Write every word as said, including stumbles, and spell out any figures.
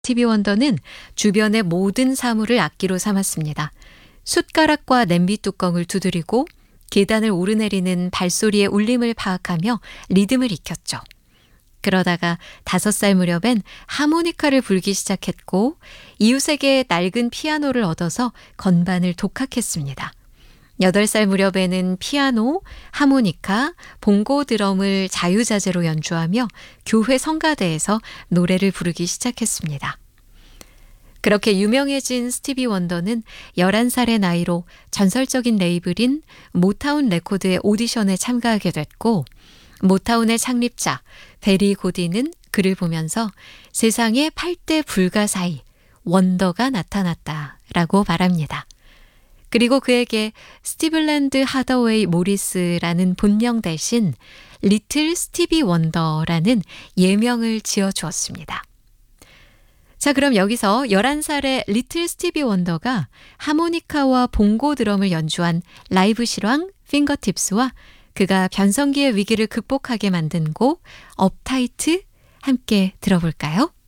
스티비 원더는 주변의 모든 사물을 악기로 삼았습니다. 숟가락과 냄비 뚜껑을 두드리고 계단을 오르내리는 발소리의 울림을 파악하며 리듬을 익혔죠. 그러다가 다섯 살 무렵엔 하모니카를 불기 시작했고 이웃에게 낡은 피아노를 얻어서 건반을 독학했습니다. 여덟 살 무렵에는 피아노, 하모니카, 봉고 드럼을 자유자재로 연주하며 교회 성가대에서 노래를 부르기 시작했습니다. 그렇게 유명해진 스티비 원더는 열한 살의 나이로 전설적인 레이블인 모타운 레코드의 오디션에 참가하게 됐고 모타운의 창립자 베리 고디는 그를 보면서 세상에 팔 대 불가사의 원더가 나타났다라고 말합니다. 그리고 그에게 스티블랜드 하더웨이 모리스라는 본명 대신 리틀 스티비 원더라는 예명을 지어주었습니다. 자, 그럼 여기서 열한 살의 리틀 스티비 원더가 하모니카와 봉고 드럼을 연주한 라이브 실황 핑거팁스와 그가 변성기의 위기를 극복하게 만든 곡 업타이트 함께 들어볼까요?